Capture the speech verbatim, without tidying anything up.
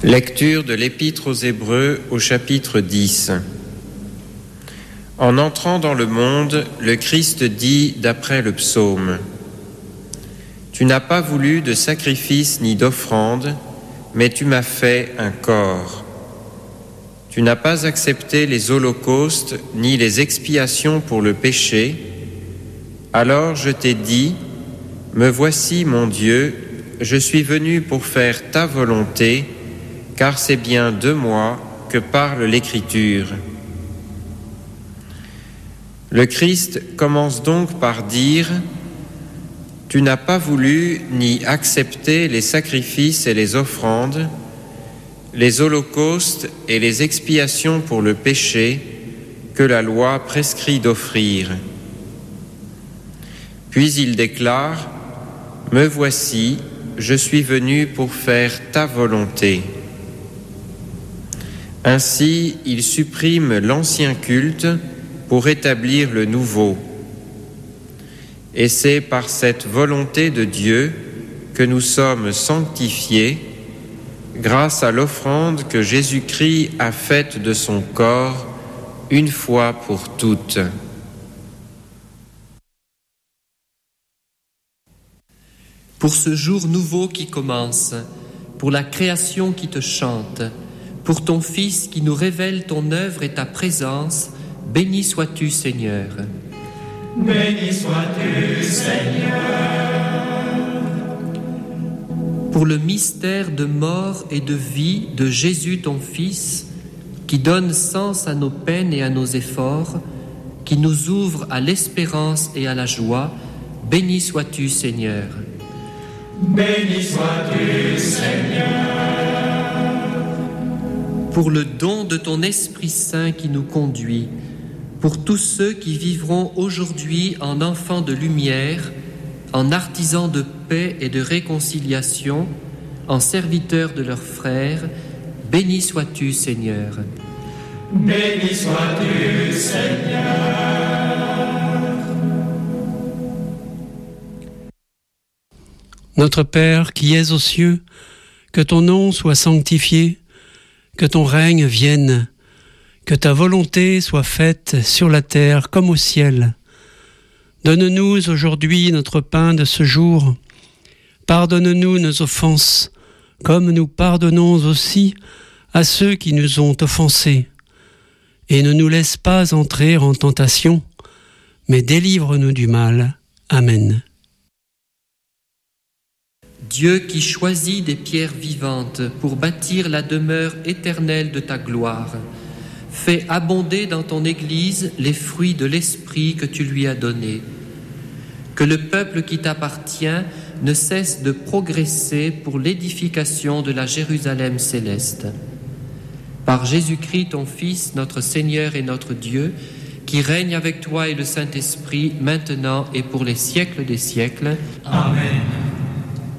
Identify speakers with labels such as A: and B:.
A: Lecture de l'Épître aux Hébreux au chapitre dix. En entrant dans le monde, le Christ dit d'après le psaume : « Tu n'as pas voulu de sacrifice ni d'offrande, mais tu m'as fait un corps. Tu n'as pas accepté les holocaustes ni les expiations pour le péché. Alors je t'ai dit : Me voici, mon Dieu, je suis venu pour faire ta volonté, car c'est bien de moi que parle l'Écriture. » Le Christ commence donc par dire : « Tu n'as pas voulu ni accepté les sacrifices et les offrandes, les holocaustes et les expiations pour le péché que la loi prescrit d'offrir. » Puis il déclare : « Me voici, je suis venu pour faire ta volonté. » Ainsi, il supprime l'ancien culte pour établir le nouveau. Et c'est par cette volonté de Dieu que nous sommes sanctifiés grâce à l'offrande que Jésus-Christ a faite de son corps une fois pour toutes.
B: Pour ce jour nouveau qui commence, pour la création qui te chante, pour ton Fils qui nous révèle ton œuvre et ta présence, béni sois-tu, Seigneur.
C: Béni sois-tu, Seigneur.
B: Pour le mystère de mort et de vie de Jésus, ton Fils, qui donne sens à nos peines et à nos efforts, qui nous ouvre à l'espérance et à la joie, béni sois-tu, Seigneur.
C: Béni sois-tu, Seigneur.
B: Pour le don de ton Esprit Saint qui nous conduit, pour tous ceux qui vivront aujourd'hui en enfants de lumière, en artisans de paix et de réconciliation, en serviteurs de leurs frères, béni sois-tu, Seigneur.
C: Béni sois-tu, Seigneur.
D: Notre Père qui es aux cieux, que ton nom soit sanctifié, que ton règne vienne, que ta volonté soit faite sur la terre comme au ciel. Donne-nous aujourd'hui notre pain de ce jour. Pardonne-nous nos offenses, comme nous pardonnons aussi à ceux qui nous ont offensés. Et ne nous laisse pas entrer en tentation, mais délivre-nous du mal. Amen.
B: Dieu qui choisit des pierres vivantes pour bâtir la demeure éternelle de ta gloire, fais abonder dans ton Église les fruits de l'Esprit que tu lui as donné. Que le peuple qui t'appartient ne cesse de progresser pour l'édification de la Jérusalem céleste. Par Jésus-Christ, ton Fils, notre Seigneur et notre Dieu, qui règne avec toi et le Saint-Esprit, maintenant et pour les siècles des siècles.
C: Amen.